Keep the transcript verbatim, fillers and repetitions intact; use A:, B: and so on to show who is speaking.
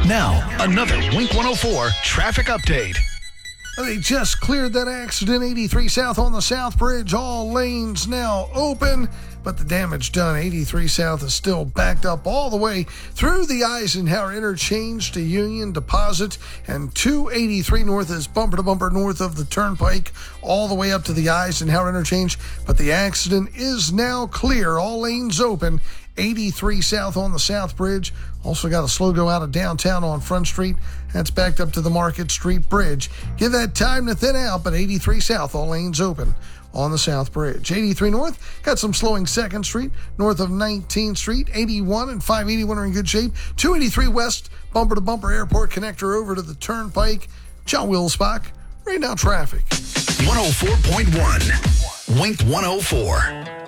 A: Now, another Wink one oh four traffic update.
B: They just cleared that accident, eighty-three South on the South Bridge. All lanes now open, but the damage done. eighty-three South is still backed up all the way through the Eisenhower Interchange to Union Deposit, and two eighty-three North is bumper to bumper north of the Turnpike, all the way up to the Eisenhower Interchange. But the accident is now clear. All lanes open. eighty-three South on the South Bridge. Also got a slow go out of downtown on Front Street. That's backed up to the Market Street Bridge. Give that time to thin out, but eighty-three South, all lanes open on the South Bridge. eighty-three North, got some slowing second Street, north of nineteenth Street. eighty-one and five eighty-one are in good shape. two eighty-three West, bumper to bumper airport connector over to the Turnpike. John Wilsbach, right now traffic.
A: one oh four point one, Wink one oh four.